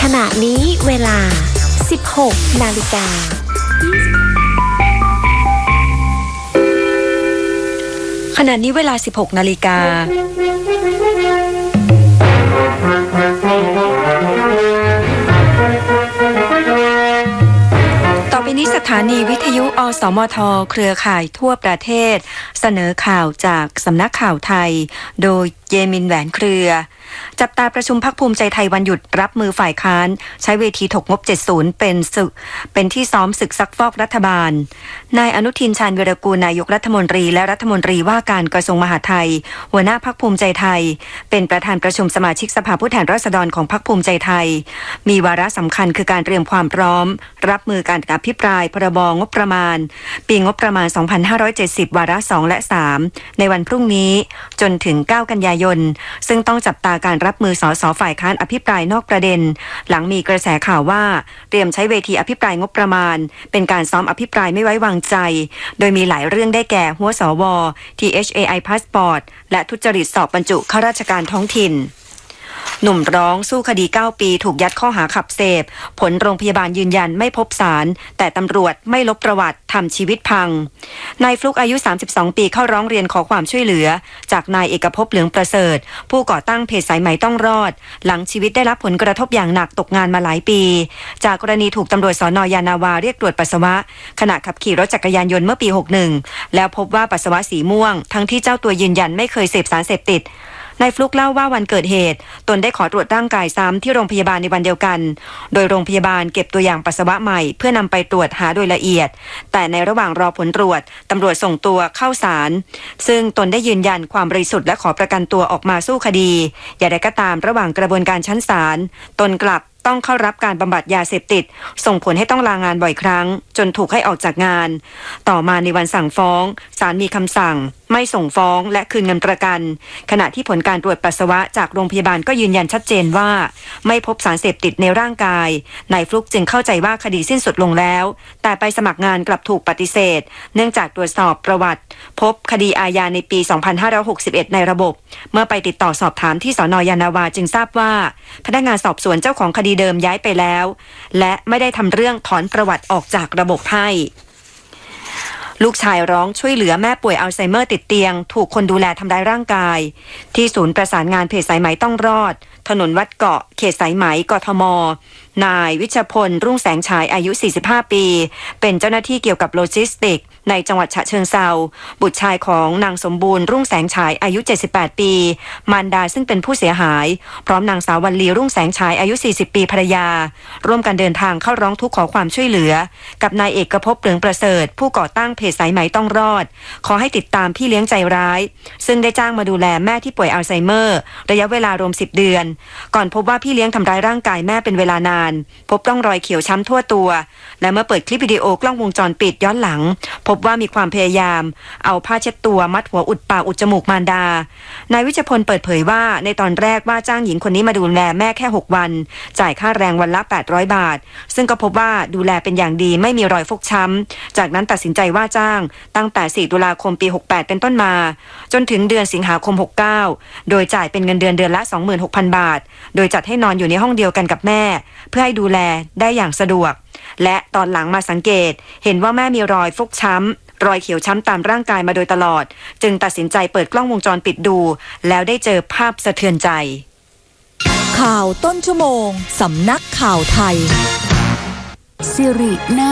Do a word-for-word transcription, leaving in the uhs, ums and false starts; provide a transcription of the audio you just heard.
ขณะนี้เวลา สิบหก นาฬิกาขณะนี้เวลา สิบหก นาฬิกาต่อไปนี้สถานีวิทยุอสมทเครือข่ายทั่วประเทศเสนอข่าวจากสำนักข่าวไทยโดยเยมินแหวนเครือจับตาประชุมพรรคภูมิใจไทยวันหยุดรับมือฝ่ายค้านใช้เวทีถกงบเจ็ดสิบเป็นศึกเป็นที่ซ้อมศึกซักฟอกรัฐบาลนายอนุทินชาญวีรกูลนายกรัฐมนตรีและรัฐมนตรีว่าการกระทรวงมหาดไทยหัวหน้าพรรคภูมิใจไทยเป็นประธานประชุมสมาชิกสภาผู้แทนราษฎรของพรรคภูมิใจไทยมีวาระสำคัญคือการเตรียมความพร้อมรับมือการอภิปรายพรบงบประมาณปีงบประมาณสองพันห้าร้อยเจ็ดสิบวาระสองและสามในวันพรุ่งนี้จนถึงเก้ากันยายนซึ่งต้องจับตาการรับมือสสฝ่ายค้านอภิปรายนอกประเด็นหลังมีกระแสข่าวว่าเตรียมใช้เวทีอภิปรายงบประมาณเป็นการซ้อมอภิปรายไม่ไว้วางใจโดยมีหลายเรื่องได้แก่หัวสว ที เอช เอ ไอ Passport และทุจริตสอบบรรจุข้าราชการท้องถิ่นหนุ่มร้องสู้คดีเก้าปีถูกยัดข้อหาขับเสพผลโรงพยาบาลยืนยันไม่พบสารแต่ตำรวจไม่ลบประวัติทำชีวิตพังนายฟลุกอายุสามสิบสองปีเข้าร้องเรียนขอความช่วยเหลือจากนายเอกภพเหลืองประเสริฐผู้ก่อตั้งเพจสายไหมต้องรอดหลังชีวิตได้รับผลกระทบอย่างหนักตกงานมาหลายปีจากกรณีถูกตำรวจสน.ยานาวาเรียกตรวจปัสสาวะขณะขับขี่รถจักรยานยนต์เมื่อปีหกสิบเอ็ดแล้วพบว่าปัสสาวะสีม่วงทั้งที่เจ้าตัวยืนยันไม่เคยเสพสารเสพติดนายฟลุกเล่าว่าวันเกิดเหตุตนได้ขอตรวจร่างกายซ้ำที่โรงพยาบาลในวันเดียวกันโดยโรงพยาบาลเก็บตัวอย่างปัสสาวะใหม่เพื่อนำไปตรวจหาโดยละเอียดแต่ในระหว่างรอผลตรวจตำรวจส่งตัวเข้าศาลซึ่งตนได้ยืนยันความบริสุทธิ์และขอประกันตัวออกมาสู้คดีอย่างไรก็ตามระหว่างกระบวนการชั้นศาลตนกลับต้องเข้ารับการบำบัดยาเสพติดส่งผลให้ต้องลางานบ่อยครั้งจนถูกให้ออกจากงานต่อมาในวันสั่งฟ้องศาลมีคำสั่งไม่ส่งฟ้องและคืนเงินประกันขณะที่ผลการตรวจปัสสาวะจากโรงพยาบาลก็ยืนยันชัดเจนว่าไม่พบสารเสพติดในร่างกายนายฟลุกจึงเข้าใจว่าคดีสิ้นสุดลงแล้วแต่ไปสมัครงานกลับถูกปฏิเสธเนื่องจากตรวจสอบประวัติพบคดีอาญาในปีสองพันห้าร้อยหกสิบเอ็ดในระบบเมื่อไปติดต่อสอบถามที่สน.ยานาวาจึงทราบว่าพนักงานสอบสวนเจ้าของคดีเดิมย้ายไปแล้วและไม่ได้ทำเรื่องถอนประวัติออกจากระบบให้ลูกชายร้องช่วยเหลือแม่ป่วยอัลไซเมอร์ติดเตียงถูกคนดูแลทำร้ายร่างกายที่ศูนย์ประสานงานเพจสายไหมต้องรอดถนนวัดเกาะเขตสายไหมกทมนายวิชพลรุ่งแสงฉายอายุสี่สิบห้าปีเป็นเจ้าหน้าที่เกี่ยวกับโลจิสติกในจังหวัดฉะเชิงเทราบุตรชายของนางสมบูรณ์รุ่งแสงฉายอายุเจ็ดสิบแปดปีมารดาซึ่งเป็นผู้เสียหายพร้อมนางสาววรรลีรุ่งแสงฉายอายุสี่สิบปีภรรยาร่วมกันเดินทางเข้าร้องทุกข์ขอความช่วยเหลือกับนายเอกภพเหลืองประเสริฐผู้ก่อตั้งเพจสายไหมต้องรอดขอให้ติดตามพี่เลี้ยงใจร้ายซึ่งได้จ้างมาดูแลแม่ที่ป่วยอัลไซเมอร์ระยะเวลารวมสิบเดือนก่อนพบว่าพี่เลี้ยงทำร้ายร่างกายแม่เป็นเวลานานพบร่องรอยเขียวช้ำทั่วตัวและเมื่อเปิดคลิปวิดีโอกล้องวงจรปิดย้อนหลังพบว่ามีความพยายามเอาผ้าเช็ดตัวมัดหัวอุดปากอุดจมูกมารดานายวิชพลเปิดเผยว่าในตอนแรกว่าจ้างหญิงคนนี้มาดูแลแม่แค่หกวันจ่ายค่าแรงวันละแปดร้อยบาทซึ่งก็พบว่าดูแลเป็นอย่างดีไม่มีรอยฟกช้ำจากนั้นตัดสินใจว่าจ้างตั้งแต่สี่ตุลาคมปีหกสิบแปดเป็นต้นมาจนถึงเดือนสิงหาคมหกสิบเก้าโดยจ่ายเป็นเงินเดือนเดือนละ สองหมื่นหกพัน บาทโดยจัดให้นอนอยู่ในห้องเดียวกันกับแม่เพื่อให้ดูแลได้อย่างสะดวกและตอนหลังมาสังเกตเห็นว่าแม่มีรอยฟกช้ำรอยเขียวช้ำตามร่างกายมาโดยตลอดจึงตัดสินใจเปิดกล้องวงจรปิดดูแล้วได้เจอภาพสะเทือนใจข่าวต้นชั่วโมงสำนักข่าวไทยสิรินา